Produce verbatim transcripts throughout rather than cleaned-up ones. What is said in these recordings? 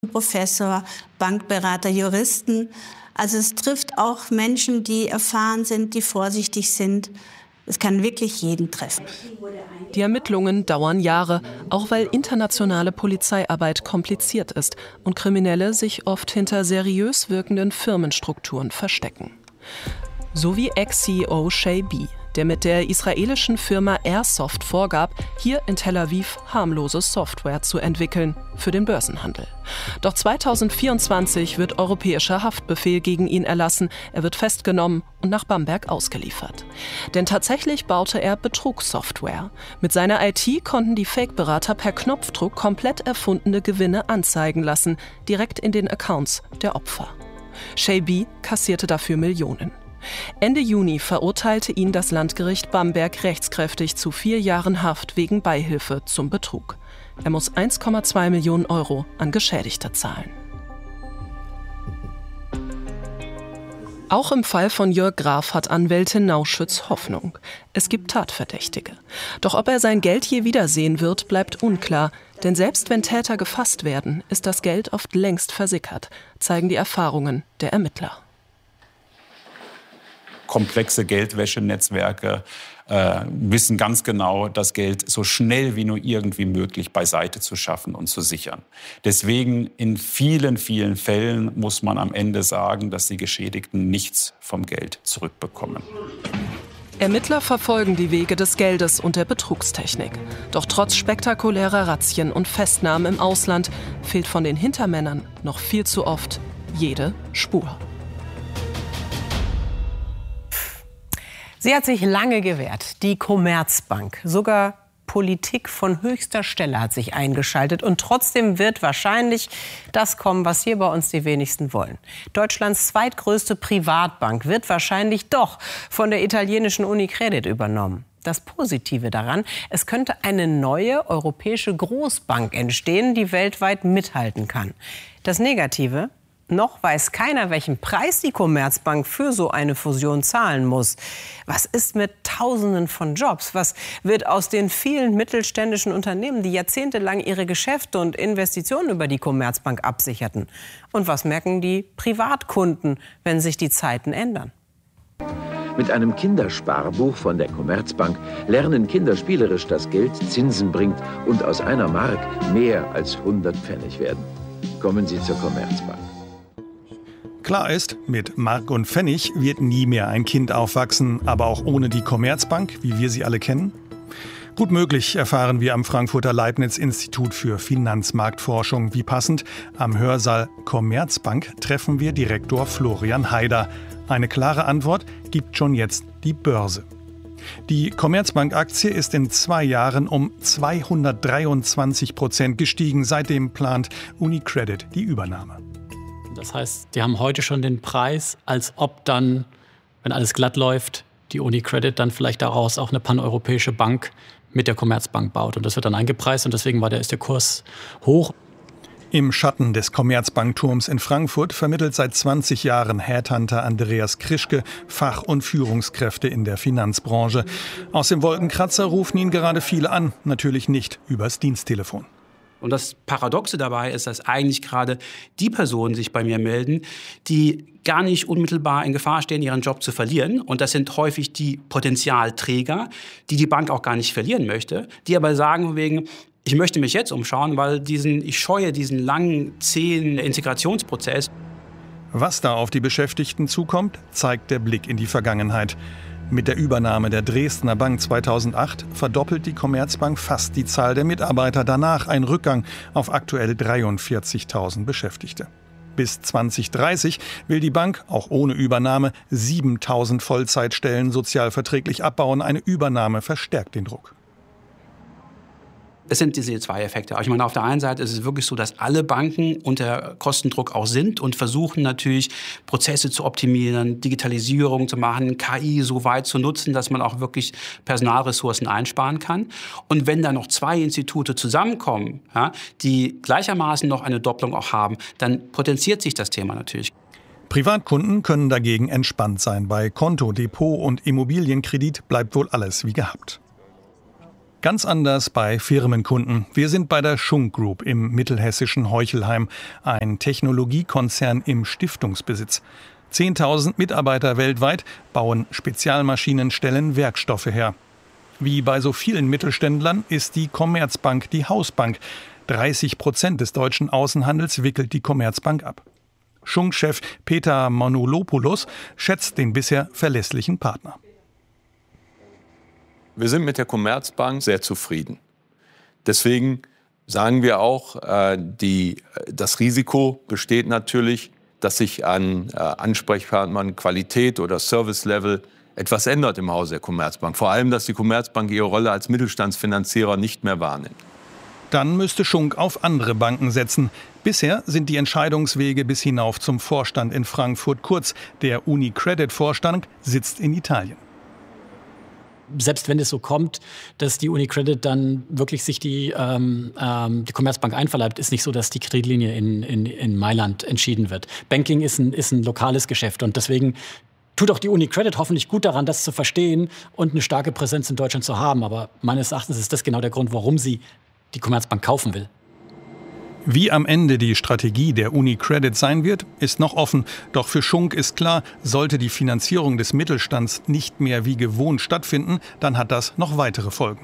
Professor, Bankberater, Juristen. Also es trifft auch Menschen, die erfahren sind, die vorsichtig sind. Es kann wirklich jeden treffen. Die Ermittlungen dauern Jahre, auch weil internationale Polizeiarbeit kompliziert ist und Kriminelle sich oft hinter seriös wirkenden Firmenstrukturen verstecken. So wie Ex-C E O Shay B., der mit der israelischen Firma Airsoft vorgab, hier in Tel Aviv harmlose Software zu entwickeln für den Börsenhandel. Doch zweitausendvierundzwanzig wird europäischer Haftbefehl gegen ihn erlassen. Er wird festgenommen und nach Bamberg ausgeliefert. Denn tatsächlich baute er Betrugssoftware. Mit seiner I T konnten die Fake-Berater per Knopfdruck komplett erfundene Gewinne anzeigen lassen, direkt in den Accounts der Opfer. Shay B. kassierte dafür Millionen. Ende Juni verurteilte ihn das Landgericht Bamberg rechtskräftig zu vier Jahren Haft wegen Beihilfe zum Betrug. Er muss eins Komma zwei Millionen Euro an Geschädigte zahlen. Auch im Fall von Jörg Graf hat Anwältin Nauschütz Hoffnung. Es gibt Tatverdächtige. Doch ob er sein Geld je wiedersehen wird, bleibt unklar. Denn selbst wenn Täter gefasst werden, ist das Geld oft längst versickert, zeigen die Erfahrungen der Ermittler. Komplexe Geldwäschenetzwerke äh, wissen ganz genau, das Geld so schnell wie nur irgendwie möglich beiseite zu schaffen und zu sichern. Deswegen in vielen, vielen Fällen muss man am Ende sagen, dass die Geschädigten nichts vom Geld zurückbekommen. Ermittler verfolgen die Wege des Geldes und der Betrugstechnik. Doch trotz spektakulärer Razzien und Festnahmen im Ausland fehlt von den Hintermännern noch viel zu oft jede Spur. Sie hat sich lange gewehrt, die Commerzbank. Sogar Politik von höchster Stelle hat sich eingeschaltet. Und trotzdem wird wahrscheinlich das kommen, was hier bei uns die wenigsten wollen. Deutschlands zweitgrößte Privatbank wird wahrscheinlich doch von der italienischen Unicredit übernommen. Das Positive daran, es könnte eine neue europäische Großbank entstehen, die weltweit mithalten kann. Das Negative: noch weiß keiner, welchen Preis die Commerzbank für so eine Fusion zahlen muss. Was ist mit Tausenden von Jobs? Was wird aus den vielen mittelständischen Unternehmen, die jahrzehntelang ihre Geschäfte und Investitionen über die Commerzbank absicherten? Und was merken die Privatkunden, wenn sich die Zeiten ändern? Mit einem Kindersparbuch von der Commerzbank lernen Kinder spielerisch, dass Geld Zinsen bringt und aus einer Mark mehr als hundert Pfennig werden. Kommen Sie zur Commerzbank. Klar ist, mit Mark und Pfennig wird nie mehr ein Kind aufwachsen, aber auch ohne die Commerzbank, wie wir sie alle kennen? Gut möglich, erfahren wir am Frankfurter Leibniz-Institut für Finanzmarktforschung. Wie passend, am Hörsaal Commerzbank treffen wir Direktor Florian Haider. Eine klare Antwort gibt schon jetzt die Börse. Die Commerzbank-Aktie ist in zwei Jahren um zweihundertdreiundzwanzig Prozent gestiegen. Seitdem plant Unicredit die Übernahme. Das heißt, die haben heute schon den Preis, als ob dann, wenn alles glatt läuft, die Unicredit dann vielleicht daraus auch eine paneuropäische Bank mit der Commerzbank baut. Und das wird dann eingepreist und deswegen war der, ist der Kurs hoch. Im Schatten des Commerzbankturms in Frankfurt vermittelt seit zwanzig Jahren Headhunter Andreas Krischke Fach- und Führungskräfte in der Finanzbranche. Aus dem Wolkenkratzer rufen ihn gerade viele an, natürlich nicht übers Diensttelefon. Und das Paradoxe dabei ist, dass eigentlich gerade die Personen sich bei mir melden, die gar nicht unmittelbar in Gefahr stehen, ihren Job zu verlieren. Und das sind häufig die Potenzialträger, die die Bank auch gar nicht verlieren möchte, die aber sagen wegen: Ich möchte mich jetzt umschauen, weil diesen, ich scheue diesen langen, zähen Integrationsprozess. Was da auf die Beschäftigten zukommt, zeigt der Blick in die Vergangenheit. Mit der Übernahme der Dresdner Bank zweitausendacht verdoppelt die Commerzbank fast die Zahl der Mitarbeiter. Danach ein Rückgang auf aktuell dreiundvierzigtausend Beschäftigte. Bis zwanzig dreißig will die Bank, auch ohne Übernahme, siebentausend Vollzeitstellen sozialverträglich abbauen. Eine Übernahme verstärkt den Druck. Es sind diese zwei Effekte. Ich meine, auf der einen Seite ist es wirklich so, dass alle Banken unter Kostendruck auch sind und versuchen natürlich, Prozesse zu optimieren, Digitalisierung zu machen, K I so weit zu nutzen, dass man auch wirklich Personalressourcen einsparen kann. Und wenn da noch zwei Institute zusammenkommen, ja, die gleichermaßen noch eine Doppelung auch haben, dann potenziert sich das Thema natürlich. Privatkunden können dagegen entspannt sein. Bei Konto, Depot und Immobilienkredit bleibt wohl alles wie gehabt. Ganz anders bei Firmenkunden. Wir sind bei der Schunk Group im mittelhessischen Heuchelheim, ein Technologiekonzern im Stiftungsbesitz. zehntausend Mitarbeiter weltweit bauen Spezialmaschinen, stellen Werkstoffe her. Wie bei so vielen Mittelständlern ist die Commerzbank die Hausbank. dreißig Prozent des deutschen Außenhandels wickelt die Commerzbank ab. Schunk-Chef Peter Manolopoulos schätzt den bisher verlässlichen Partner. Wir sind mit der Commerzbank sehr zufrieden. Deswegen sagen wir auch, äh, die, das Risiko besteht natürlich, dass sich an äh, Ansprechpartnern, Qualität oder Service-Level etwas ändert im Hause der Commerzbank. Vor allem, dass die Commerzbank ihre Rolle als Mittelstandsfinanzierer nicht mehr wahrnimmt. Dann müsste Schunk auf andere Banken setzen. Bisher sind die Entscheidungswege bis hinauf zum Vorstand in Frankfurt kurz. Der UniCredit-Vorstand sitzt in Italien. Selbst wenn es so kommt, dass die UniCredit dann wirklich sich die, ähm, ähm, die Commerzbank einverleibt, ist nicht so, dass die Kreditlinie in, in, in Mailand entschieden wird. Banking ist ein, ist ein lokales Geschäft und deswegen tut auch die UniCredit hoffentlich gut daran, das zu verstehen und eine starke Präsenz in Deutschland zu haben. Aber meines Erachtens ist das genau der Grund, warum sie die Commerzbank kaufen will. Wie am Ende die Strategie der UniCredit sein wird, ist noch offen. Doch für Schunk ist klar, sollte die Finanzierung des Mittelstands nicht mehr wie gewohnt stattfinden, dann hat das noch weitere Folgen.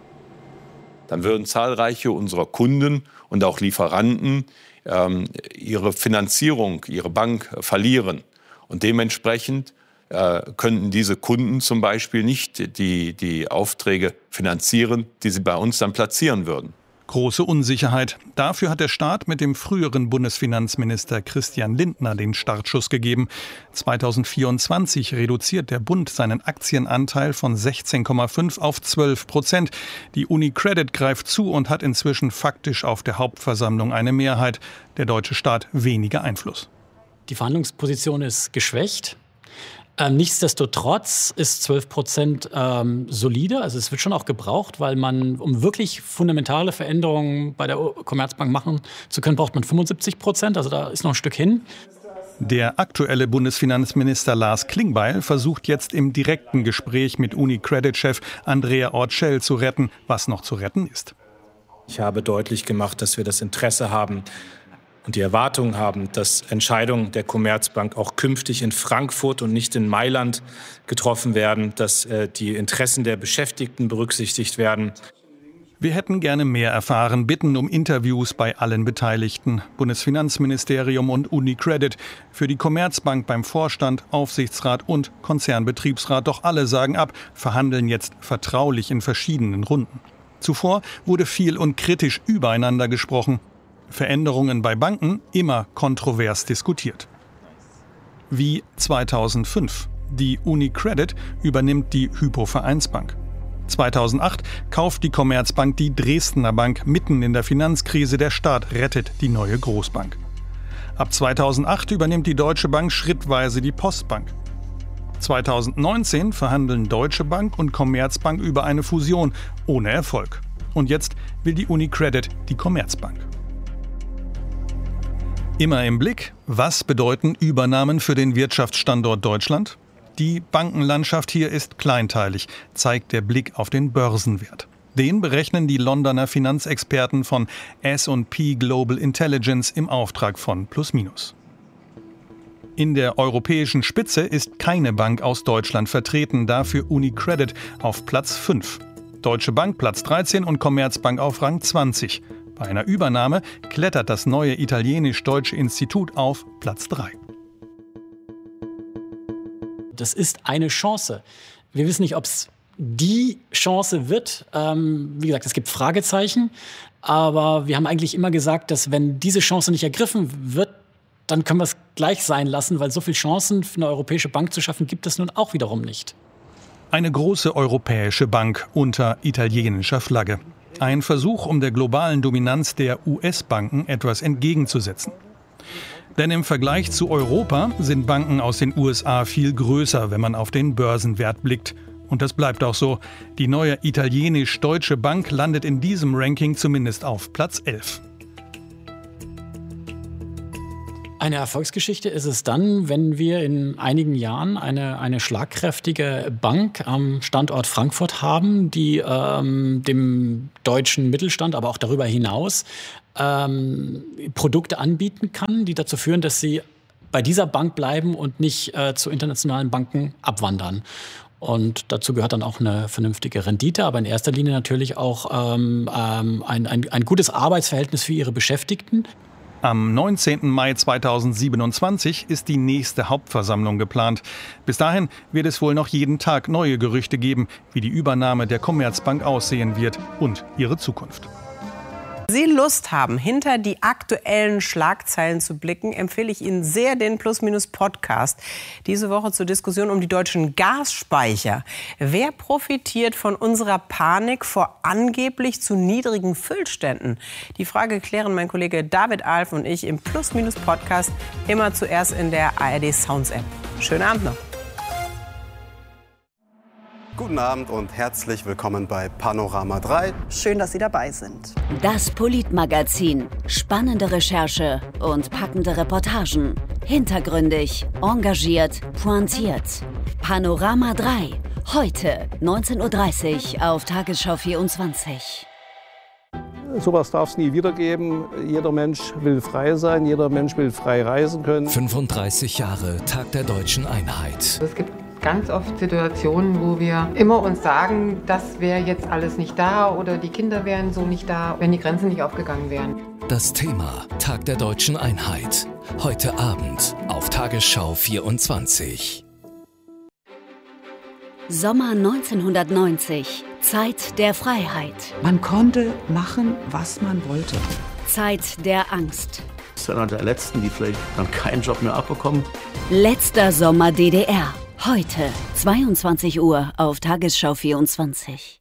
Dann würden zahlreiche unserer Kunden und auch Lieferanten ähm, ihre Finanzierung, ihre Bank verlieren. Und dementsprechend äh, könnten diese Kunden zum Beispiel nicht die, die Aufträge finanzieren, die sie bei uns dann platzieren würden. Große Unsicherheit. Dafür hat der Staat mit dem früheren Bundesfinanzminister Christian Lindner den Startschuss gegeben. zweitausendvierundzwanzig reduziert der Bund seinen Aktienanteil von sechzehn Komma fünf auf zwölf Prozent. Die UniCredit greift zu und hat inzwischen faktisch auf der Hauptversammlung eine Mehrheit. Der deutsche Staat weniger Einfluss. Die Verhandlungsposition ist geschwächt. Ähm, nichtsdestotrotz ist zwölf Prozent ähm, solide. Also es wird schon auch gebraucht, weil man, um wirklich fundamentale Veränderungen bei der Commerzbank machen zu können, braucht man fünfundsiebzig Prozent. Also da ist noch ein Stück hin. Der aktuelle Bundesfinanzminister Lars Klingbeil versucht jetzt im direkten Gespräch mit UniCredit-Chef Andrea Orcel zu retten, was noch zu retten ist. Ich habe deutlich gemacht, dass wir das Interesse haben und die Erwartung haben, dass Entscheidungen der Commerzbank auch künftig in Frankfurt und nicht in Mailand getroffen werden, dass äh, die Interessen der Beschäftigten berücksichtigt werden. Wir hätten gerne mehr erfahren, bitten um Interviews bei allen Beteiligten, Bundesfinanzministerium und UniCredit, für die Commerzbank beim Vorstand, Aufsichtsrat und Konzernbetriebsrat. Doch alle sagen ab, verhandeln jetzt vertraulich in verschiedenen Runden. Zuvor wurde viel und kritisch übereinander gesprochen. Veränderungen bei Banken immer kontrovers diskutiert. Wie zweitausendfünf. Die UniCredit übernimmt die Hypo-Vereinsbank. zweitausendacht kauft die Commerzbank die Dresdner Bank mitten in der Finanzkrise. Der Staat rettet die neue Großbank. Ab zweitausendacht übernimmt die Deutsche Bank schrittweise die Postbank. zweitausendneunzehn verhandeln Deutsche Bank und Commerzbank über eine Fusion ohne Erfolg. Und jetzt will die UniCredit die Commerzbank. Immer im Blick, was bedeuten Übernahmen für den Wirtschaftsstandort Deutschland? Die Bankenlandschaft hier ist kleinteilig, zeigt der Blick auf den Börsenwert. Den berechnen die Londoner Finanzexperten von S und P Global Intelligence im Auftrag von Plus Minus. In der europäischen Spitze ist keine Bank aus Deutschland vertreten, dafür UniCredit auf Platz fünf. Deutsche Bank Platz dreizehn und Commerzbank auf Rang zwanzig. Bei einer Übernahme klettert das neue italienisch-deutsche Institut auf Platz drei. Das ist eine Chance. Wir wissen nicht, ob es die Chance wird. Ähm, wie gesagt, es gibt Fragezeichen. Aber wir haben eigentlich immer gesagt, dass wenn diese Chance nicht ergriffen wird, dann können wir es gleich sein lassen, weil so viele Chancen für eine europäische Bank zu schaffen, gibt es nun auch wiederum nicht. Eine große europäische Bank unter italienischer Flagge. Ein Versuch, um der globalen Dominanz der U S-Banken etwas entgegenzusetzen. Denn im Vergleich zu Europa sind Banken aus den U S A viel größer, wenn man auf den Börsenwert blickt. Und das bleibt auch so. Die neue italienisch-deutsche Bank landet in diesem Ranking zumindest auf Platz elf. Eine Erfolgsgeschichte ist es dann, wenn wir in einigen Jahren eine, eine schlagkräftige Bank am Standort Frankfurt haben, die ähm, dem deutschen Mittelstand, aber auch darüber hinaus ähm, Produkte anbieten kann, die dazu führen, dass sie bei dieser Bank bleiben und nicht äh, zu internationalen Banken abwandern. Und dazu gehört dann auch eine vernünftige Rendite, aber in erster Linie natürlich auch ähm, ähm, ein, ein, ein gutes Arbeitsverhältnis für ihre Beschäftigten. Am neunzehnten Mai zweitausendsiebenundzwanzig ist die nächste Hauptversammlung geplant. Bis dahin wird es wohl noch jeden Tag neue Gerüchte geben, wie die Übernahme der Commerzbank aussehen wird und ihre Zukunft. Wenn Sie Lust haben, hinter die aktuellen Schlagzeilen zu blicken, empfehle ich Ihnen sehr den Plus-Minus-Podcast. Diese Woche zur Diskussion um die deutschen Gasspeicher. Wer profitiert von unserer Panik vor angeblich zu niedrigen Füllständen? Die Frage klären mein Kollege David Alf und ich im Plus-Minus-Podcast immer zuerst in der A R D Sounds App. Schönen Abend noch. Guten Abend und herzlich willkommen bei Panorama drei. Schön, dass Sie dabei sind. Das Politmagazin. Spannende Recherche und packende Reportagen. Hintergründig, engagiert, pointiert. Panorama drei. Heute neunzehn Uhr dreißig auf Tagesschau vierundzwanzig. Sowas darf es nie wieder geben. Jeder Mensch will frei sein, jeder Mensch will frei reisen können. fünfunddreißig Jahre Tag der Deutschen Einheit. Es gibt ganz oft Situationen, wo wir immer uns sagen, das wäre jetzt alles nicht da oder die Kinder wären so nicht da, wenn die Grenzen nicht aufgegangen wären. Das Thema Tag der Deutschen Einheit. Heute Abend auf Tagesschau vierundzwanzig. Sommer neunzehnhundertneunzig. Zeit der Freiheit. Man konnte machen, was man wollte. Zeit der Angst. Das ist einer der Letzten, die vielleicht dann keinen Job mehr abbekommen. Letzter Sommer D D R. Heute, zweiundzwanzig Uhr auf Tagesschau vierundzwanzig.